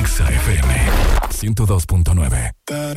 Exa FM 102.9.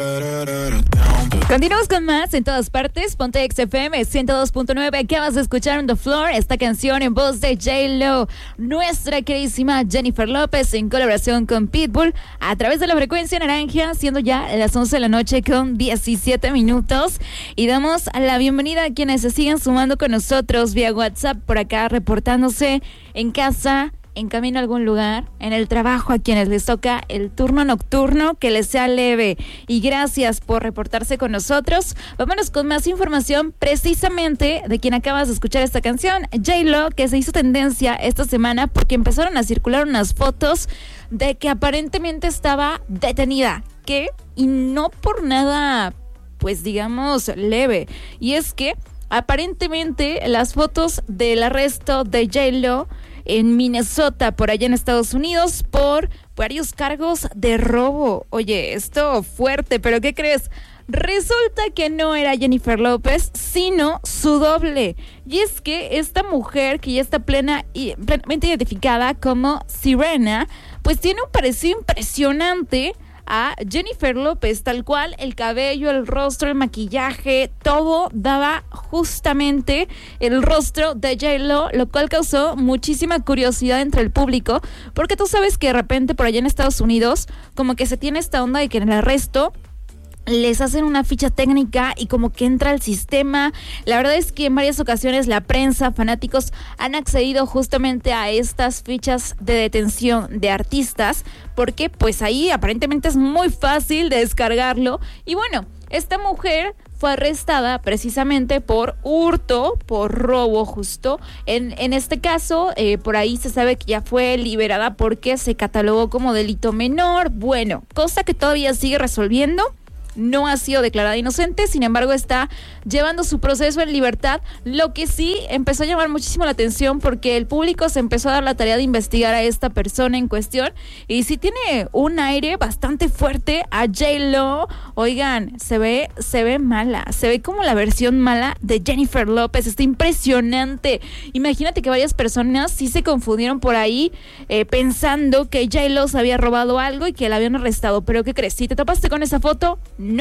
Continuamos con más en todas partes. Ponte Exa FM 102.9. Acabas de escuchar On The Floor, esta canción en voz de J-Lo, nuestra queridísima Jennifer López, en colaboración con Pitbull, a través de la frecuencia naranja, siendo ya las 11 de la noche con 17 minutos. Y damos la bienvenida a quienes se siguen sumando con nosotros vía WhatsApp, por acá reportándose en casa, en camino a algún lugar, en el trabajo, a quienes les toca el turno nocturno, que les sea leve. Y gracias por reportarse con nosotros. Vámonos con más información precisamente de quien acabas de escuchar esta canción, J-Lo, que se hizo tendencia esta semana porque empezaron a circular unas fotos de que aparentemente estaba detenida. ¿Qué? Y no por nada, pues digamos, leve. Y es que aparentemente las fotos del arresto de J-Lo en Minnesota, por allá en Estados Unidos, por varios cargos de robo. Oye, esto fuerte, pero ¿qué crees? Resulta que no era Jennifer López, sino su doble. Y es que esta mujer, que ya está plenamente identificada como Sirena, pues tiene un parecido impresionante a Jennifer López, tal cual, el cabello, el rostro, el maquillaje, todo daba justamente el rostro de J-Lo, lo cual causó muchísima curiosidad entre el público, porque tú sabes que de repente por allá en Estados Unidos como que se tiene esta onda de que en el arresto les hacen una ficha técnica y como que entra al sistema. La verdad es que en varias ocasiones la prensa, fanáticos han accedido justamente a estas fichas de detención de artistas, porque pues ahí aparentemente es muy fácil de descargarlo. Y bueno, esta mujer fue arrestada precisamente por hurto, por robo justo. En este caso, por ahí se sabe que ya fue liberada porque se catalogó como delito menor. Bueno, cosa que todavía sigue resolviendo. No ha sido declarada inocente, sin embargo está llevando su proceso en libertad, lo que sí empezó a llamar muchísimo la atención porque el público se empezó a dar la tarea de investigar a esta persona en cuestión y sí tiene un aire bastante fuerte a J-Lo. Oigan, se ve mala, se ve como la versión mala de Jennifer López, está impresionante. Imagínate que varias personas sí se confundieron por ahí pensando que J-Lo se había robado algo y que la habían arrestado, pero ¿qué crees? Si te topaste con esa foto,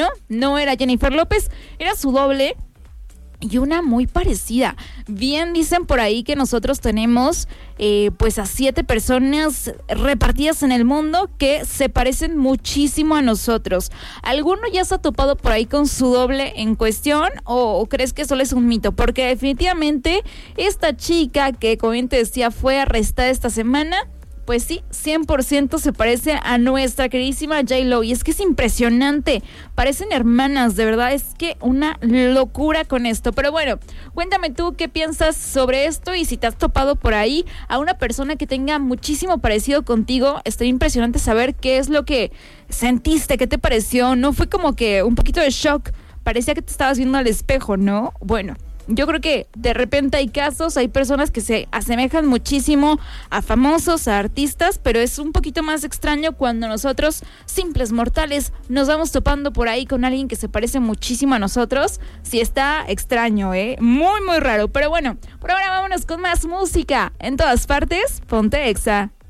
no era Jennifer López, era su doble y una muy parecida. Bien dicen por ahí que nosotros tenemos pues a 7 personas repartidas en el mundo que se parecen muchísimo a nosotros. ¿Alguno ya se ha topado por ahí con su doble en cuestión o crees que solo es un mito? Porque definitivamente esta chica que, como bien te decía, fue arrestada esta semana, pues sí, 100% se parece a nuestra queridísima J-Lo. Y es que es impresionante. Parecen hermanas, de verdad. Es que una locura con esto. Pero bueno, cuéntame tú qué piensas sobre esto y si te has topado por ahí a una persona que tenga muchísimo parecido contigo. Estaría impresionante saber qué es lo que sentiste, qué te pareció. ¿No fue como que un poquito de shock? Parecía que te estabas viendo al espejo, ¿no? Bueno, yo creo que de repente hay casos, hay personas que se asemejan muchísimo a famosos, a artistas, pero es un poquito más extraño cuando nosotros, simples mortales, nos vamos topando por ahí con alguien que se parece muchísimo a nosotros. Sí está extraño, muy, muy raro. Pero bueno, por ahora vámonos con más música. En todas partes, ponte Exa.